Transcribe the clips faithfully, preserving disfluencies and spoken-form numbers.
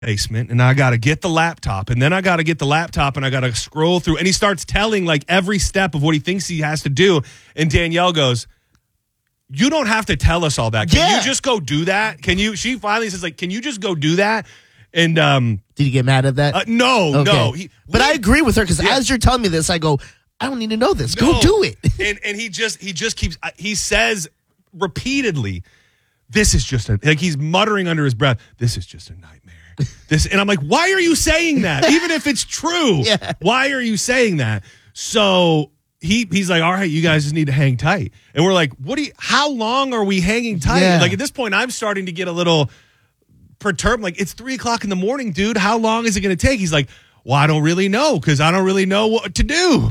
basement, and I got to get the laptop, and then I got to get the laptop, and I got to scroll through, and he starts telling like every step of what he thinks he has to do, and Danielle goes, you don't have to tell us all that. Can yeah. you just go do that? Can you? She finally says like, can you just go do that? And um, did he get mad at that? Uh, no, okay. no. He, but we, I agree with her because yeah. as you're telling me this, I go, I don't need to know this. No. Go do it. and and he just he just keeps he says repeatedly, this is just a, like he's muttering under his breath, this is just a nightmare. This and I'm like, why are you saying that? Even if it's true, yeah. why are you saying that? So he he's like, all right, you guys just need to hang tight. And we're like, what do you? How long are we hanging tight? Yeah. Like at this point, I'm starting to get a little perturbed. Like it's three o'clock in the morning, dude. How long is it going to take? He's like, well, I don't really know because I don't really know what to do.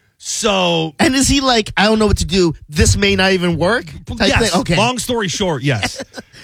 So and is he like, I don't know what to do. This may not even work. Yes. Thing? Okay. Long story short, yes.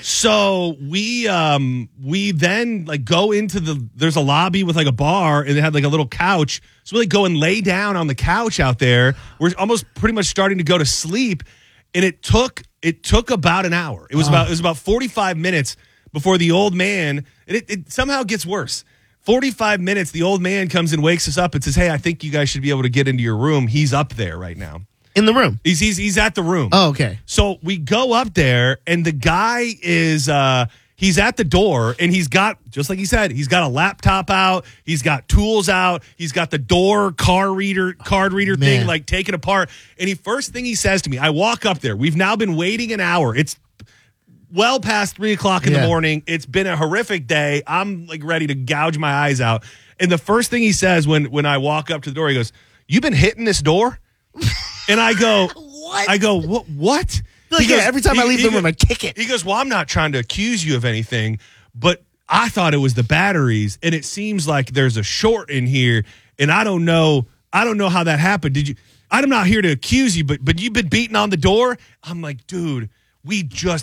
So we um we then like go into the there's a lobby with like a bar and they had like a little couch. So we like go and lay down on the couch out there. We're almost pretty much starting to go to sleep, and it took it took about an hour. It was oh. about it was about forty-five minutes before the old man. And it, it somehow gets worse. forty-five minutes, the old man comes and wakes us up and says, hey, I think you guys should be able to get into your room. He's up there right now. In the room? He's he's, he's at the room. Oh, okay. So we go up there, and the guy is, uh, he's at the door, and he's got, just like he said, he's got a laptop out. He's got tools out. He's got the door car reader, card reader oh, thing, like, taken apart. And he first thing he says to me, I walk up there. We've now been waiting an hour. It's well past three o'clock in yeah. the morning. It's been a horrific day. I'm like ready to gouge my eyes out. And the first thing he says when when I walk up to the door, he goes, "You been hitting this door?" And I go, "What?" I go, "What? What?" Like, goes, yeah, every time he, I leave he, the room, I kick it. He goes, "Well, I'm not trying to accuse you of anything, but I thought it was the batteries, and it seems like there's a short in here, and I don't know. I don't know how that happened. Did you? I'm not here to accuse you, but but you've been beating on the door." I'm like, dude, we just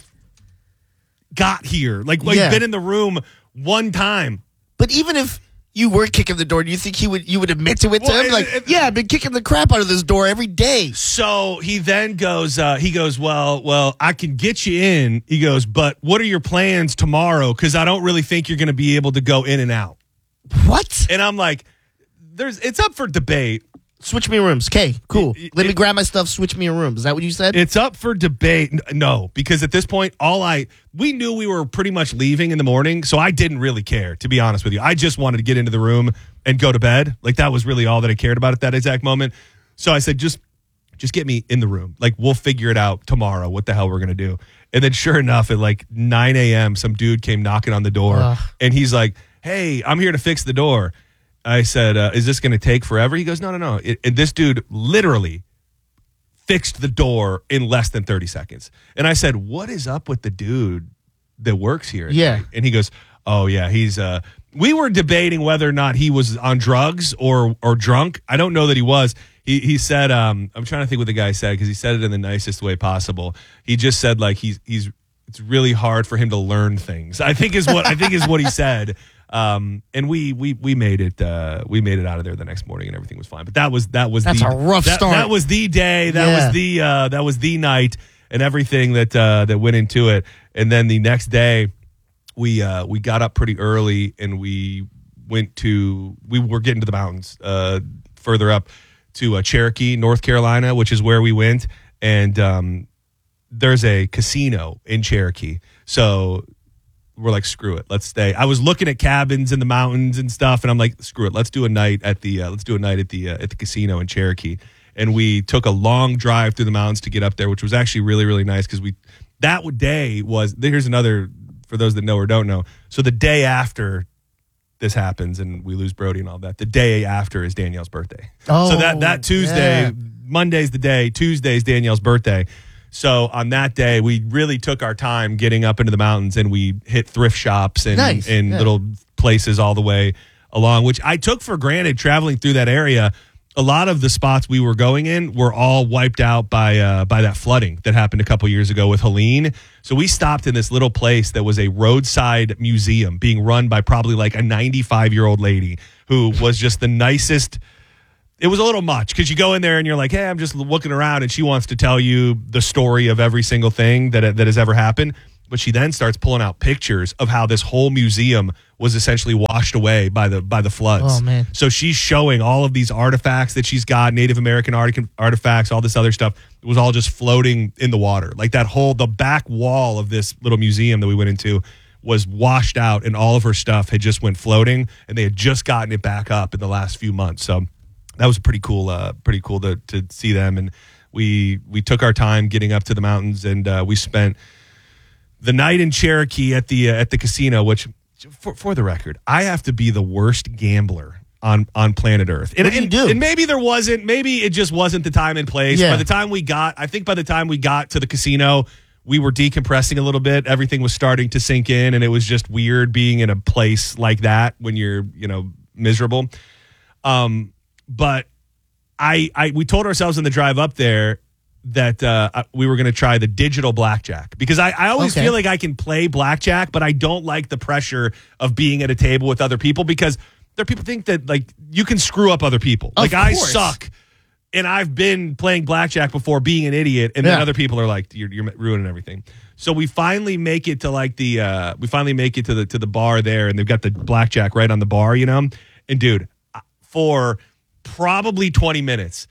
got here. Like, we've yeah. been in the room one time. But even if you were kicking the door, do you think he would you would admit to it well, to him? it, Like, it, yeah, I've been kicking the crap out of this door every day. So he then goes, uh, he goes, well, well, I can get you in. He goes, but what are your plans tomorrow? Because I don't really think you're going to be able to go in and out. What? And I'm like, there's, it's up for debate. Switch me rooms. Okay, cool. It, it, Let me it, grab my stuff, switch me a room. Is that what you said? It's up for debate. No, because at this point, all I, we knew we were pretty much leaving in the morning, so I didn't really care, to be honest with you. I just wanted to get into the room and go to bed. Like, that was really all that I cared about at that exact moment. So I said, just, just get me in the room. Like, we'll figure it out tomorrow, what the hell we're going to do. And then sure enough, at like nine a.m., some dude came knocking on the door, Ugh. and he's like, hey, I'm here to fix the door. I said, uh, is this going to take forever? He goes, no, no, no. It, and this dude literally fixed the door in less than thirty seconds. And I said, what is up with the dude that works here? Yeah. And he goes, oh, yeah, he's, uh, we were debating whether or not he was on drugs or or drunk. I don't know that he was. He he said, um, I'm trying to think what the guy said because he said it in the nicest way possible. He just said, like, he's, he's, it's really hard for him to learn things, I think is what, I think is what he said. Um, and we, we, we made it, uh, we made it out of there the next morning and everything was fine. But that was, that was, That's the, a rough that, start. That was the day. That Yeah. was the, uh, that was the night and everything that, uh, that went into it. And then the next day we, uh, we got up pretty early and we went to, we were getting to the mountains, uh, further up to, uh, Cherokee, North Carolina, which is where we went. And, um, there's a casino in Cherokee. So we're like, screw it, let's stay. I was looking at cabins in the mountains and stuff, and I'm like, screw it, let's do a night at the uh, let's do a night at the uh, at the casino in Cherokee. And we took a long drive through the mountains to get up there, which was actually really really nice because we that day was. Here's another for those that know or don't know. So the day after this happens and we lose Brody and all that, the day after is Danielle's birthday. Oh, so that that Tuesday, yeah. Monday's the day, Tuesday's Danielle's birthday. So on that day, we really took our time getting up into the mountains, and we hit thrift shops and, Nice. and Yeah. little places all the way along, which I took for granted traveling through that area. A lot of the spots we were going in were all wiped out by uh, by that flooding that happened a couple years ago with Helene. So we stopped in this little place that was a roadside museum being run by probably like a ninety-five-year-old lady who was just the nicest. It was a little much because you go in there and you're like, hey, I'm just looking around, and she wants to tell you the story of every single thing that that has ever happened. But she then starts pulling out pictures of how this whole museum was essentially washed away by the by the floods. Oh, man. So she's showing all of these artifacts that she's got, Native American art- artifacts, all this other stuff. It was all just floating in the water. Like that whole, the back wall of this little museum that we went into was washed out, and all of her stuff had just went floating, and they had just gotten it back up in the last few months. So that was pretty cool, uh, pretty cool to to see them. And we we took our time getting up to the mountains, and uh, we spent the night in Cherokee at the uh, at the casino, which, for, for the record, I have to be the worst gambler on, on planet Earth. And, What do you and, do? and maybe there wasn't, maybe it just wasn't the time and place. Yeah. By the time we got, I think by the time we got to the casino, we were decompressing a little bit. Everything was starting to sink in, and it was just weird being in a place like that when you're, you know, miserable. Um, but I, I, we told ourselves on the drive up there that uh, we were going to try the digital blackjack, because I, I always Okay. feel like I can play blackjack, but I don't like the pressure of being at a table with other people, because there people think that like you can screw up other people. Of Like I course. suck, and I've been playing blackjack before being an idiot, and then Yeah. other people are like, you're, you're ruining everything. So we finally make it to like the uh, we finally make it to the to the bar there, and they've got the blackjack right on the bar, you know. And dude, for probably twenty minutes,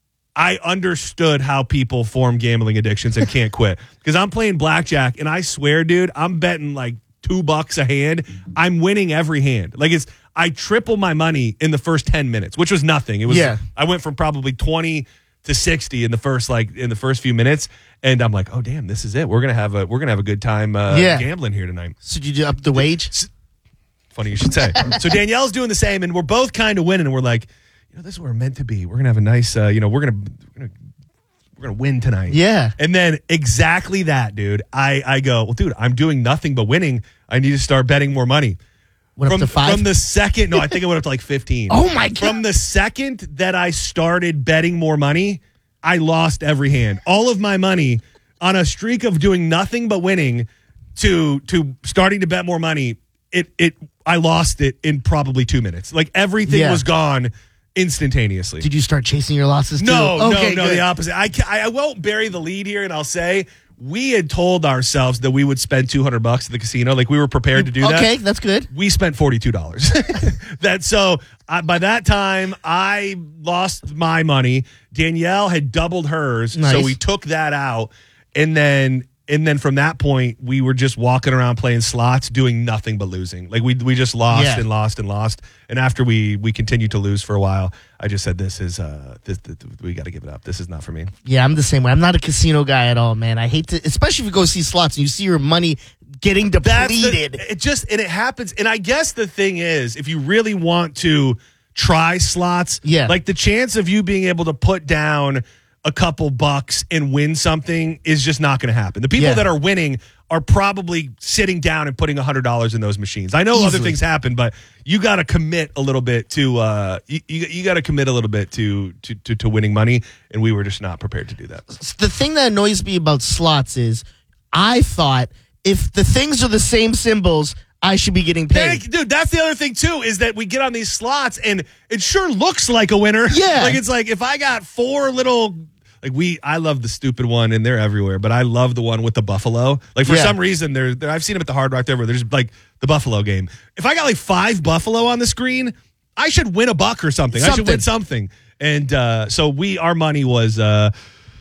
I understood how people form gambling addictions and can't quit, because I'm playing blackjack, and I swear, dude, I'm betting like two bucks a hand. I'm winning every hand. Like it's, I triple my money in the first ten minutes, which was nothing. It was, Yeah. I went from probably twenty to sixty in the first, like in the first few minutes. And I'm like, oh damn, this is it. We're going to have a, we're going to have a good time uh, Yeah. gambling here tonight. So did you up the wage? Funny you should say. So Danielle's doing the same, and we're both kind of winning. And we're like, you know, this is where we're meant to be. We're gonna have a nice, uh, you know, we're gonna, we're gonna, we're gonna win tonight. Yeah. And then exactly that, dude. I, I go, well, dude, I'm doing nothing but winning. I need to start betting more money. Went From, up to five? from the second, no, I think it went up to like fifteen. Oh, my God. From the second that I started betting more money, I lost every hand. All of my money on a streak of doing nothing but winning to to starting to bet more money. It it I lost it in probably two minutes. Like everything Yeah. was gone instantaneously. Did you start chasing your losses too? No, Okay, no, no, good. the opposite. I, ca- I I won't bury the lead here, and I'll say we had told ourselves that we would spend two hundred bucks at the casino. Like we were prepared to do that. Okay, that's good. We spent forty-two dollars. That so I, by that time I lost my money. Danielle had doubled hers, so Nice. we took that out, and then and then from that point we were just walking around playing slots, doing nothing but losing. Like we we just lost Yeah. and lost and lost. And after we we continued to lose for a while, I just said, "This is uh this, this we got to give it up. This is not for me." Yeah, I'm the same way. I'm not a casino guy at all, man. I hate to, especially if you go see slots and you see your money getting That's the- depleted. it just and it happens. And I guess the thing is, if you really want to try slots, Yeah. like the chance of you being able to put down a couple bucks and win something is just not going to happen. The people Yeah. that are winning are probably sitting down and putting a hundred dollars in those machines. I know other Easily. things happen, but you got to commit a little bit to uh, you, you, you got to commit a little bit to, to to to winning money, and we were just not prepared to do that. The thing that annoys me about slots is I thought if the things are the same symbols, I should be getting paid. Thank- dude, that's the other thing too, is that we get on these slots and it sure looks like a winner. Yeah. Like it's like if I got four little, like we, I love the stupid one and they're everywhere, but I love the one with the buffalo. Like for Yeah. some reason, there, there, I've seen them at the Hard Rock there where there's like the buffalo game. If I got like five buffalo on the screen, I should win a buck or something. I should win something. And uh, so we, our money was, uh,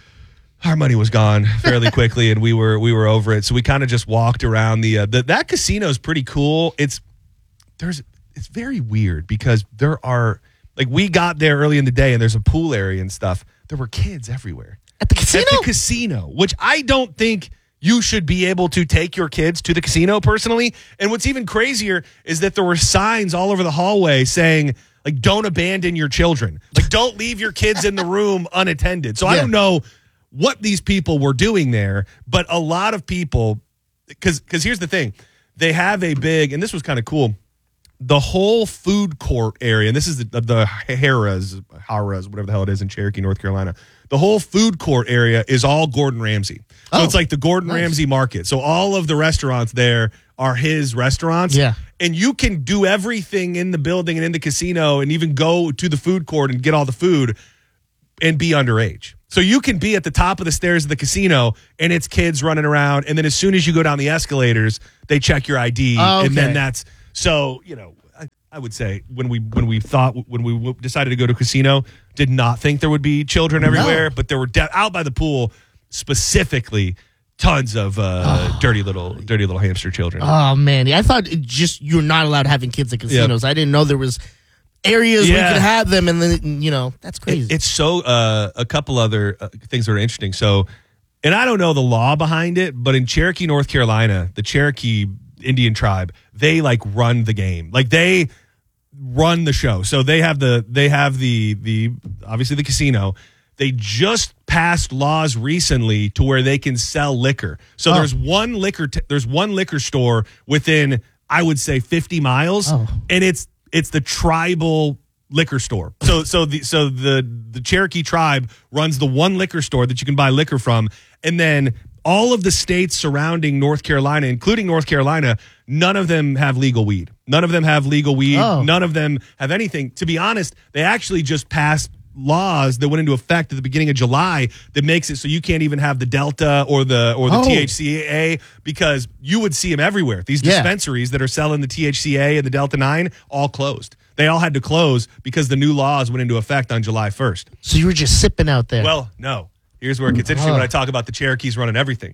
our money was gone fairly quickly, and we were we were over it. So we kind of just walked around the, uh, the that casino is pretty cool. It's there's it's very weird because there are like we got there early in the day and there's a pool area and stuff. There were kids everywhere At the casino? at the casino, which I don't think you should be able to take your kids to the casino personally. And what's even crazier is that there were signs all over the hallway saying, like, don't abandon your children. Like, don't leave your kids in the room unattended. So I Yeah. don't know what these people were doing there, but a lot of people, because because here's the thing. They have a big, and this was kind of cool, the whole food court area, and this is the, the Harrah's, Harrah's, whatever the hell it is in Cherokee, North Carolina. The whole food court area is all Gordon Ramsay. So Oh, it's like the Gordon nice. Ramsay market. So all of the restaurants there are his restaurants. Yeah. And you can do everything in the building and in the casino and even go to the food court and get all the food and be underage. So you can be at the top of the stairs of the casino, and it's kids running around, and then as soon as you go down the escalators, they check your I D, Oh, okay. and then that's so you know. I, I would say when we when we thought when we w- decided to go to a casino, did not think there would be children everywhere, No. but there were de- out by the pool specifically tons of uh, Oh. dirty little dirty little hamster children. Oh man, yeah, I thought it just you're not allowed having kids at casinos. I didn't know there was areas where Yeah. you could have them, and then you know that's crazy. It- it's so uh, a couple other uh, things that are interesting. So, and I don't know the law behind it, but in Cherokee, North Carolina, the Cherokee Indian tribe, they like run the game. Like they run the show. So they have the they have the the obviously the casino. They just passed laws recently to where they can sell liquor. So Oh. there's one liquor t- there's one liquor store within I would say fifty miles, Oh. and it's it's the tribal liquor store. So so the so the the Cherokee tribe runs the one liquor store that you can buy liquor from, and then all of the states surrounding North Carolina, including North Carolina, none of them have legal weed. None of them have legal weed. Oh. None of them have anything. To be honest, they actually just passed laws that went into effect at the beginning of July that makes it so you can't even have the Delta or the or the Oh. T H C A because you would see them everywhere. These Yeah. dispensaries that are selling the T H C A and the Delta nine all closed. They all had to close because the new laws went into effect on July first. So you were just sipping out there. Well, no. Here's where it gets interesting when I talk about the Cherokees running everything.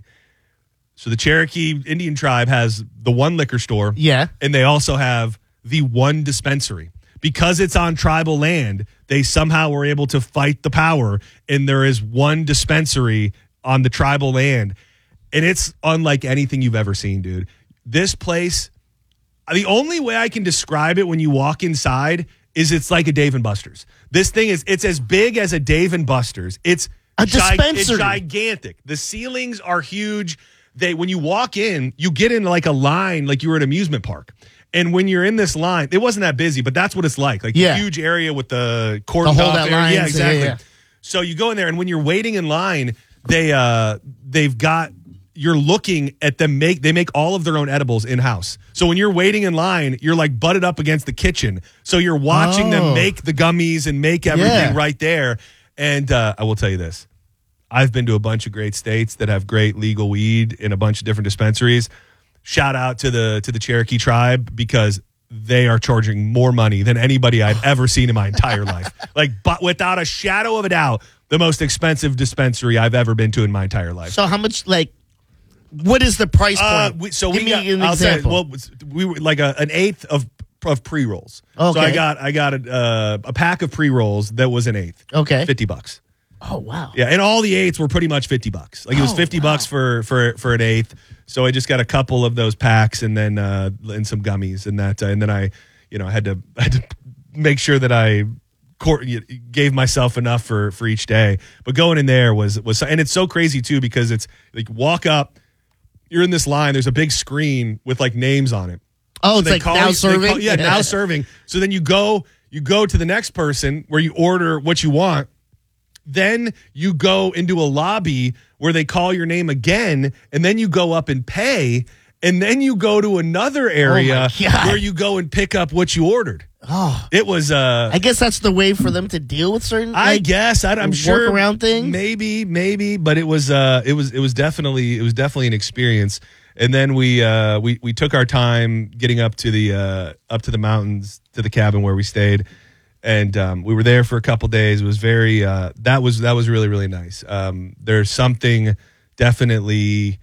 So the Cherokee Indian tribe has the one liquor store. Yeah. And they also have the one dispensary. Because it's on tribal land, they somehow were able to fight the power, and there is one dispensary on the tribal land. And it's unlike anything you've ever seen, dude. This place, the only way I can describe it when you walk inside is it's like a Dave and Buster's. This thing is, it's as big as a Dave and Buster's. It's A gi- dispensary. It's gigantic. The ceilings are huge. They, when you walk in, you get in like a line, like you were at an amusement park. And when you're in this line, it wasn't that busy, but that's what it's like. Like Yeah. a huge area with the cordoned The off holdout area. lines, Yeah, yeah, exactly. yeah. So you go in there, and when you're waiting in line, they uh they've got you're looking at them make they make all of their own edibles in house. So when you're waiting in line, you're like butted up against the kitchen. So you're watching Oh. them make the gummies and make everything Yeah. right there. And uh, I will tell you this. I've been to a bunch of great states that have great legal weed in a bunch of different dispensaries. Shout out to the to the Cherokee tribe because they are charging more money than anybody I'd ever seen in my entire life. Like, but without a shadow of a doubt, the most expensive dispensary I've ever been to in my entire life. so how much? Like, what is the price Uh, point? we, so Give we me got. an I'll example. say, well, we were like a, an eighth of of pre rolls. So Okay. I got I got a, uh, a pack of pre rolls that was an eighth. Okay. fifty bucks. Oh wow. Yeah, and all the eighths were pretty much fifty bucks. Like it was Oh, fifty wow. bucks for for for an eighth. So I just got a couple of those packs and then uh and some gummies and that uh, and then I, you know, I had to I had to make sure that I cor- gave myself enough for for each day. But going in there was was and it's so crazy too because it's like walk up, you're in this line, there's a big screen with like names on it. Oh, it's They like call now you- they serving. call- yeah, now serving. So then you go, you go to the next person where you order what you want. Then you go into a lobby where they call your name again, and then you go up and pay, and then you go to another area God. where you go and pick up what you ordered. Oh, It was uh I guess that's the way for them to deal with certain. I like, guess I, I'm sure workaround things? Maybe, maybe, but it was uh, it was it was definitely it was definitely an experience. And then we uh, we we took our time getting up to the uh, up to the mountains to the cabin where we stayed, and um, we were there for a couple days. It was very uh, that was that was really really nice. Um, there's something definitely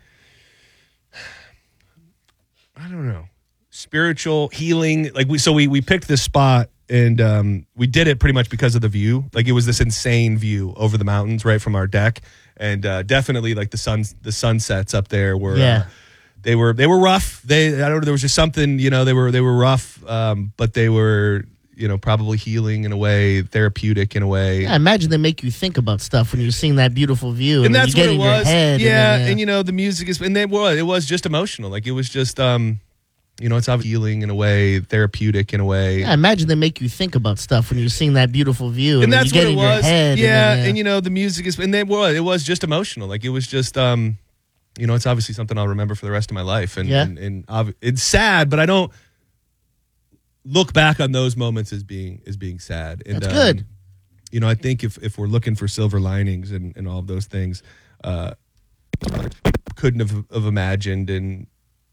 I don't know spiritual healing like we so we we picked this spot. And um, we did it pretty much because of the view. Like it was this insane view over the mountains right from our deck, and uh, definitely like the sun the sunsets up there were Yeah. uh, they were they were rough. They I don't know there was just something you know they were they were rough, um, but they were you know probably healing in a way, therapeutic in a way. I imagine they make you think about stuff when you're seeing that beautiful view, and, And then that's you get what it in was. your head. yeah, and, then, and you know the music is and they was it was just emotional. Like it was just um, you know it's obviously healing in a way, therapeutic in a way. Yeah, I imagine they make you think about stuff when you're seeing that beautiful view, and, and then that's you get what it in was. your head. yeah, and, then, and you know the music is, and they was it was just emotional. Like it was just, um, you know, it's obviously something I'll remember for the rest of my life. And Yeah. and, and ob- it's sad, but I don't look back on those moments as being as being sad. And, That's um, good. you know, I think if, if we're looking for silver linings and, and all of those things, uh, couldn't have, have imagined, and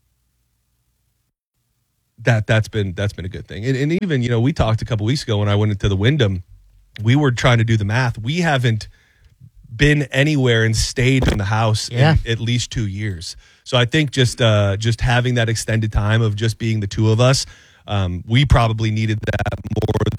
that that's been that's been a good thing. And, and even, you know, we talked a couple weeks ago when I went into the Wyndham, we were trying to do the math. We haven't been anywhere and stayed in the house Yeah. in at least two years. So I think just uh, just having that extended time of just being the two of us, um, we probably needed that more